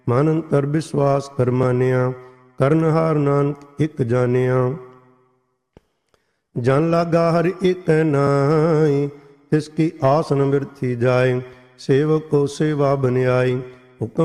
ਮਨ ਅੰਤਰ ਵਿਸ਼ਵਾਸ ਕਰ ਮਾਨਿਆ, ਕਰਨਹਾਰ ਨਾਨਕ ਇੱਕ ਜਾਣਿਆ। ਜਨ ਲਾਗਾ ਹਰਿ ਏਕੈ ਨਾਇ, ਤਿਸ ਕੀ ਆਸ ਨ ਬਿਰਥੀ ਜਾਏ। ਸੇਵਕ ਕੋ ਸੇਵਾ ਬਨਿਆਈ,